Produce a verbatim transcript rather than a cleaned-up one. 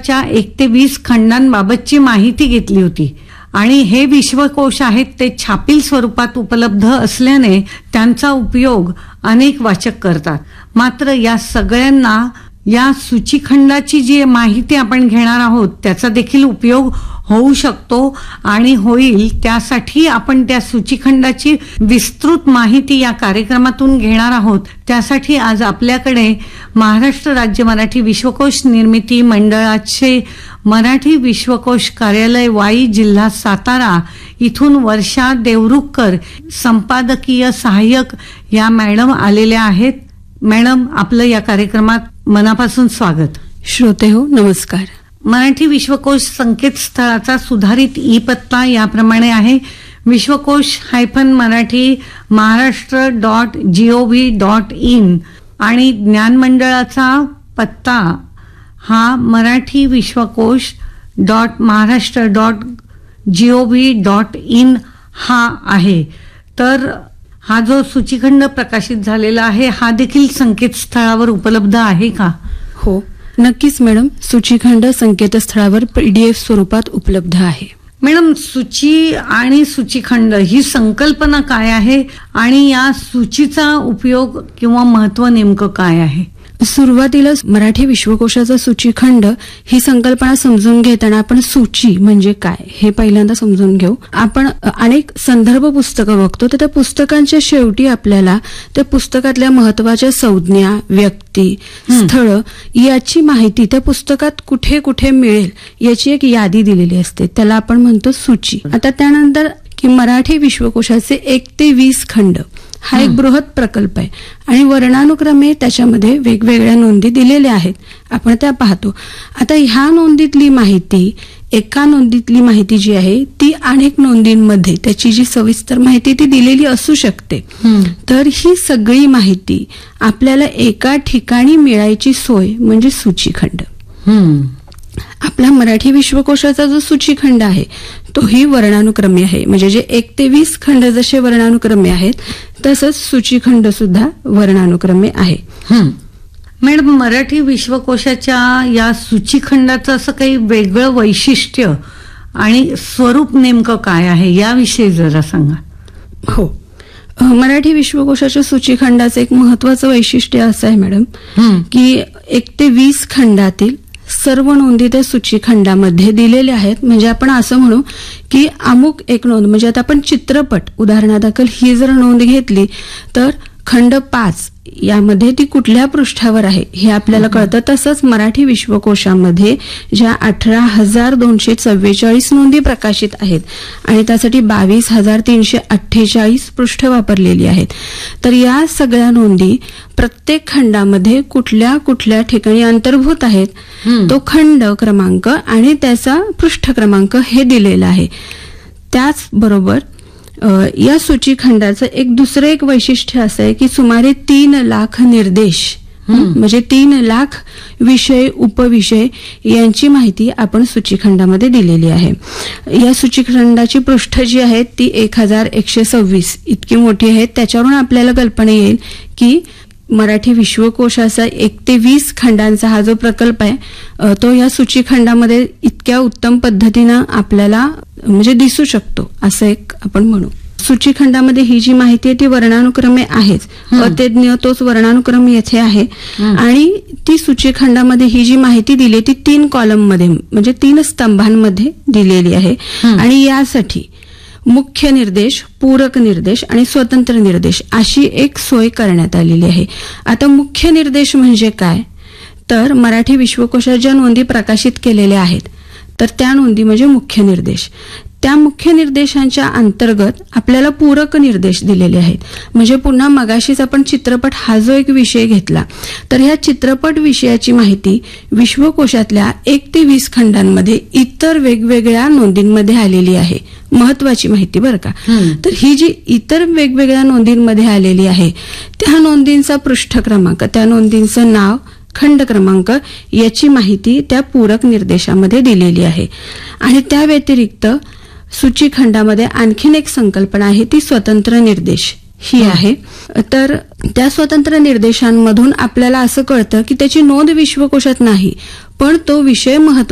विश्वकोशाच्या एक ते वीस खंडांबाबतची माहिती घेतली होती आणि हे विश्वकोश आहेत ते छापील स्वरूपात उपलब्ध असल्याने त्यांचा उपयोग अनेक वाचक करतात. मात्र या सगळ्यांना या सूचीखंडाची जी माहिती आपण घेणार आहोत त्याचा देखील उपयोग होऊ शकतो आणि होईल. त्यासाठी आपण त्या सूचीखंडाची विस्तृत माहिती या कार्यक्रमातून घेणार आहोत. त्यासाठी आज आपल्याकडे महाराष्ट्र राज्य मराठी विश्वकोश निर्मिती मंडळाचे मराठी विश्वकोश कार्यालय वाई, जिल्हा सातारा इथून वर्षा देवरुखकर संपादकीय सहाय्यक या मॅडम आलेल्या आहेत. मॅडम, आपलं या कार्यक्रमात मनापासून स्वागत. श्रोते हो, नमस्कार. मराठी विश्वकोश संकेतस्थळाचा सुधारित ई पत्ता याप्रमाणे आहे: विश्वकोश hyphen Marathi Maharashtra dot G O V dot in आणि ज्ञान मंडळाचा पत्ता हा मराठी विश्वकोश dot Maharashtra dot G O V dot in हा आहे. तर हा जो सूचीखंड प्रकाशित झालेला आहे हा देखील संकेतस्थळावर उपलब्ध आहे का? हो, नक्कीच मॅडम. सूचीखंड संकेतस्थळावर पीडीएफ स्वरूपात उपलब्ध आहे. मॅडम, सूची आणि सूचीखंड ही संकल्पना काय आहे आणि या सूचीचा उपयोग किंवा महत्व नेमकं काय आहे? सुरुवातीला मराठी विश्वकोशाचा सूचीखंड ही संकल्पना समजून घेताना आपण सूची म्हणजे काय हे पहिल्यांदा समजून घेऊ. आपण अनेक संदर्भ पुस्तकं बघतो तर त्या पुस्तकांच्या शेवटी आपल्याला त्या पुस्तकातल्या महत्वाच्या संज्ञा, व्यक्ती, स्थळ याची माहिती त्या पुस्तकात कुठे कुठे मिळेल याची एक यादी दिलेली असते. त्याला आपण म्हणतो सूची. आता त्यानंतर की मराठी विश्वकोशाचे एक ते वीस खंड हा एक बृहत प्रकल्प आहे आणि वर्णानुक्रमे त्याच्यामध्ये वेगवेगळ्या नोंदी दिलेल्या आहेत. आपण त्या पाहतो. आता ह्या नोंदीतली माहिती, एका नोंदीतली माहिती जी आहे ती अनेक नोंदींमध्ये त्याची जी सविस्तर माहिती ती दिलेली असू शकते. तर ही सगळी माहिती आपल्याला एका ठिकाणी मिळायची सोय म्हणजे सूचीखंड. आपला मराठी विश्वकोशाचा जो सूचीखंड आहे तोही वर्णानुक्रमी आहे. म्हणजे जे एक ते वीस खंड जसे वर्णानुक्रमी आहेत तसंच सूचीखंड सुद्धा वर्णानुक्रमी आहे. मॅडम, मराठी विश्वकोशाच्या या सूचीखंडाचं असं काही वेगळं वैशिष्ट्य आणि स्वरूप नेमकं काय आहे याविषयी जरा सांगा. हो, मराठी विश्वकोशाच्या सूचीखंडाचं एक महत्वाचं वैशिष्ट्य असं आहे मॅडम की एक ते वीस खंडातील सर्व नोंदी त्या सूचीखंडामध्ये दिलेल्या आहेत. म्हणजे आपण असं म्हणू की अमुक एक नोंद, म्हणजे आता आपण चित्रपट उदाहरणादाखल ही जर नोंद घेतली तर खंड पाच यामध्ये ती कुठल्या पृष्ठावर आहे हे आपल्याला कळतं. तसंच मराठी विश्वकोशामध्ये ज्या अठरा हजार दोनशे चव्वेचाळीस नोंदी प्रकाशित आहेत आणि त्यासाठी बावीस हजार तीनशे अठ्ठेचाळीस पृष्ठ वापरलेली आहेत. तर या सगळ्या नोंदी प्रत्येक खंडामध्ये कुठल्या कुठल्या ठिकाणी अंतर्भूत आहेत तो खंड क्रमांक आणि त्याचा पृष्ठ क्रमांक हे दिलेला आहे. त्याचबरोबर या सूचीखंडाचं एक दुसरं एक वैशिष्ट्य असं आहे की सुमारे तीन लाख निर्देश म्हणजे तीन लाख विषय, उपविषय यांची माहिती आपण सूचीखंडामध्ये दिलेली आहे. या सूचीखंडाची पृष्ठ जी आहेत ती एक हजार एकशे सव्वीस इतकी मोठी आहेत. त्याच्यावरून आपल्याला कल्पना येईल की मराठी विश्वकोशाचा एक ते वीस खंडांचा हा जो प्रकल्प आहे तो या सूचीखंडामध्ये इतक्या उत्तम पद्धतीनं आपल्याला म्हणजे दिसू शकतो असं एक आपण म्हणू. सूचीखंडामध्ये ही जी माहिती आहे ती वर्णानुक्रमे आहेच. अतज्ञ तोच वर्णानुक्रम येथे आहे आणि ती सूचीखंडामध्ये ही जी माहिती दिली ती तीन कॉलम मध्ये म्हणजे तीन स्तंभांमध्ये दिलेली आहे. आणि यासाठी मुख्य निर्देश, पूरक निर्देश आणि स्वतंत्र निर्देश अशी एक सोय करण्यात आलेली आहे. आता मुख्य निर्देश म्हणजे काय तर मराठी विश्वकोशात ज्या नोंदी प्रकाशित केलेल्या आहेत तर त्या नोंदी म्हणजे मुख्य निर्देश. त्या मुख्य निर्देशांच्या अंतर्गत आपल्याला पूरक निर्देश दिलेले आहेत. म्हणजे पुन्हा मगाशीच आपण चित्रपट हा जो एक विषय घेतला तर ह्या चित्रपट विषयाची माहिती विश्वकोशातल्या एक ते वीस खंडांमध्ये इतर वेगवेगळ्या नोंदींमध्ये आलेली आहे. महत्वाची माहिती बरं का. तर ही जी इतर वेगवेगळ्या नोंदींमध्ये आलेली आहे त्या नोंदींचा पृष्ठ क्रमांक, त्या नोंदींचं नाव, खंड क्रमांक याची माहिती त्या पूरक निर्देशामध्ये दिलेली आहे. आणि त्या व्यतिरिक्त सूचीखंडामध्ये आणखीन एक संकल्पना आहे ती स्वतंत्र निर्देश ही आहे. तर त्या स्वतंत्र निर्देशांमधून आपल्याला असं कळतं की त्याची नोंद विश्वकोशात नाही पण तो विषय महत्त्वाचा